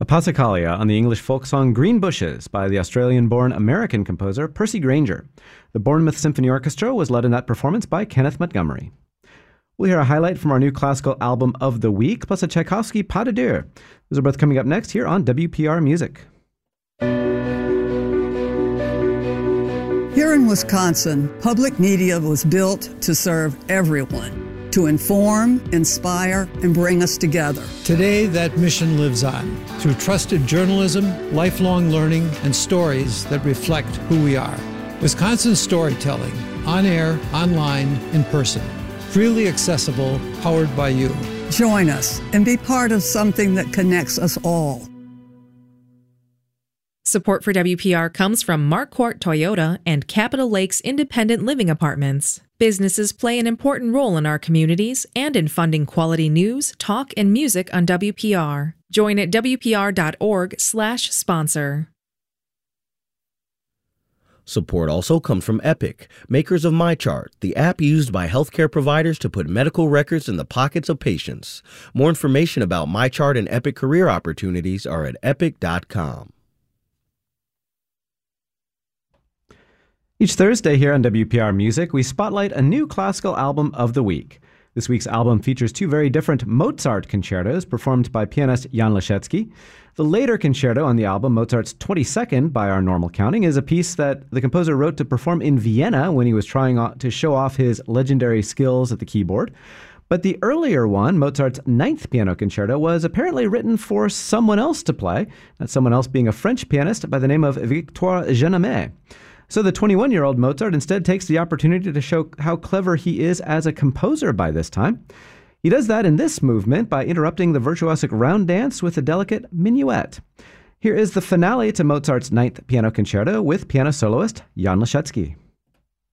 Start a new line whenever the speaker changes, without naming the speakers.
Passacaglia on the English folk song Green Bushes by the Australian-born American composer Percy Grainger. The Bournemouth Symphony Orchestra was led in that performance by Kenneth Montgomery. We'll hear a highlight from our new classical album of the week, plus a Tchaikovsky pas de deux. Those are both coming up next here on WPR Music.
Here in Wisconsin, public media was built to serve everyone, to inform, inspire, and bring us together.
Today, that mission lives on through trusted journalism, lifelong learning, and stories that reflect who we are. Wisconsin storytelling, on air, online, in person. Freely accessible, powered by you.
Join us and be part of something that connects us all.
Support for WPR comes from Marquardt Toyota and Capitol Lakes Independent Living Apartments. Businesses play an important role in our communities and in funding quality news, talk, and music on WPR. Join at WPR.org/sponsor.
Support also comes from Epic, makers of MyChart, the app used by healthcare providers to put medical records in the pockets of patients. More information about MyChart and Epic career opportunities are at epic.com.
Each Thursday here on WPR Music, we spotlight a new classical album of the week. This week's album features two very different Mozart concertos performed by pianist Jan Leschetzy. The later concerto on the album, Mozart's 22nd by our normal counting, is a piece that the composer wrote to perform in Vienna when he was trying to show off his legendary skills at the keyboard. But the earlier one, Mozart's 9th piano concerto, was apparently written for someone else to play, that someone else being a French pianist by the name of Victor Gename. So the 21-year-old Mozart instead takes the opportunity to show how clever he is as a composer by this time. He does that in this movement by interrupting the virtuosic round dance with a delicate minuet. Here is the finale to Mozart's 9th piano concerto with piano soloist Jan Leschetzy.